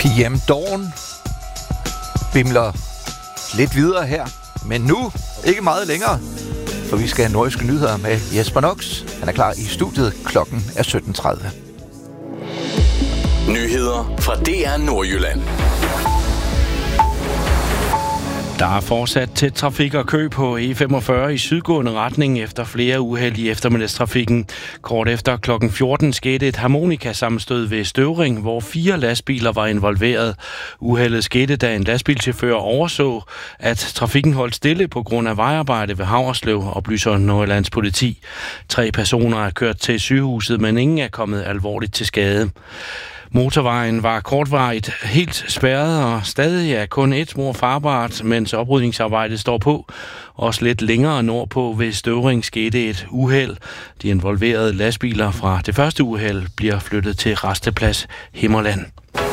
PM Dawn bimler lidt videre her, men nu ikke meget længere, for vi skal have nordiske nyheder med Jesper Nox. Han er klar i studiet. Klokken er 17:30. Nyheder fra DR Nordjylland. Der er fortsat tæt trafik og kø på E45 i sydgående retning efter flere uheld i eftermiddagstrafikken. Kort efter klokken 14 skete et harmonikasammenstød ved Støvring, hvor 4 lastbiler var involveret. Uheldet skete, da en lastbilchauffør overså, at trafikken holdt stille på grund af vejarbejde ved Haverslev, oplyser Nordjyllands politi. 3 personer er kørt til sygehuset, men ingen er kommet alvorligt til skade. Motorvejen var kortvarigt helt spærret, og stadig er kun et spor farbart, mens oprydningsarbejdet står på. Også lidt længere nordpå ved Støvring skete et uheld. De involverede lastbiler fra det første uheld bliver flyttet til Rasteplads Himmerland.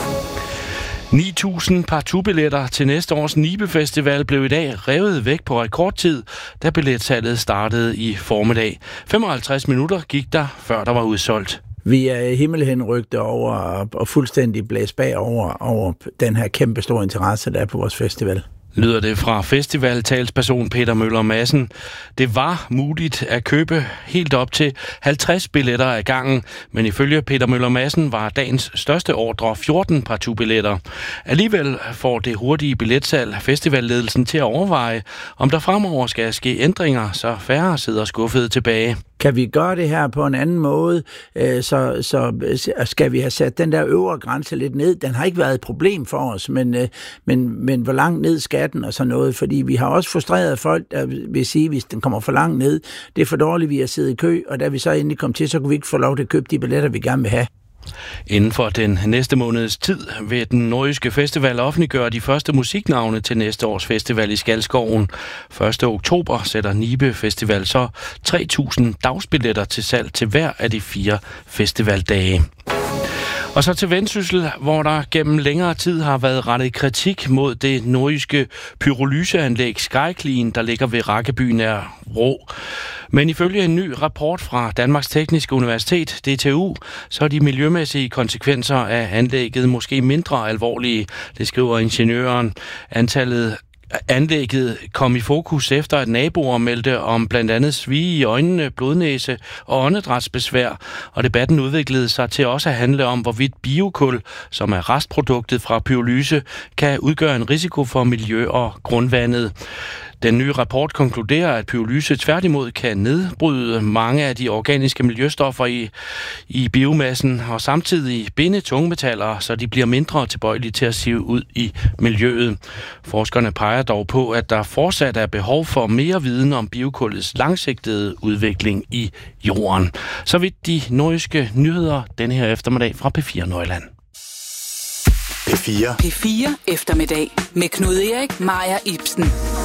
9.000 partout-billetter til næste års Nibe Festival blev i dag revet væk på rekordtid, da billetsalget startede i formiddag. 55 minutter gik der, før der var udsolgt. Vi er himmelhenrygte over og fuldstændig blæst bagover den her kæmpe store interesse, der er på vores festival. Lyder det fra festivaltalsperson Peter Møller Madsen. Det var muligt at købe helt op til 50 billetter ad gangen, men ifølge Peter Møller Madsen var dagens største ordre 14 partout-billetter. Alligevel får det hurtige billetsalg festivalledelsen til at overveje, om der fremover skal ske ændringer, så færre sidder skuffet tilbage. Kan vi gøre det her på en anden måde, så skal vi have sat den der øvre grænse lidt ned. Den har ikke været et problem for os, men hvor langt ned skal den og sådan noget? Fordi vi har også frustreret folk, der vil sige, hvis den kommer for langt ned, det er for dårligt, vi har siddet i kø, og da vi så endelig kom til, så kunne vi ikke få lov til at købe de billetter, vi gerne vil have. Inden for den næste måneds tid vil den nordiske festival offentliggøre de første musiknavne til næste års festival i Skalskoven. 1. oktober sætter Nibe Festival så 3.000 dagsbilletter til salg til hver af de 4 festivaldage. Og så til Vendsyssel, hvor der gennem længere tid har været rettet kritik mod det nordjyske pyrolyseanlæg SkyClean, der ligger ved Rakkeby nær Rå. Men ifølge en ny rapport fra Danmarks Tekniske Universitet, DTU, så er de miljømæssige konsekvenser af anlægget måske mindre alvorlige, det skriver ingeniøren. Anlægget kom i fokus efter, at naboer meldte om blandt andet svie i øjnene, blodnæse og åndedrætsbesvær, og debatten udviklede sig til også at handle om, hvorvidt biokul, som er restproduktet fra pyrolyse, kan udgøre en risiko for miljø og grundvandet. Den nye rapport konkluderer, at pyrolyse tværtimod kan nedbryde mange af de organiske miljøstoffer i biomassen og samtidig binde tungmetaller, så de bliver mindre tilbøjelige til at sive ud i miljøet. Forskerne peger dog på, at der fortsat er behov for mere viden om biokullets langsigtede udvikling i jorden. Så vidt de nordiske nyheder denne her eftermiddag fra P4 Nordjylland. P4 eftermiddag med Knud Erik, Maja Ibsen.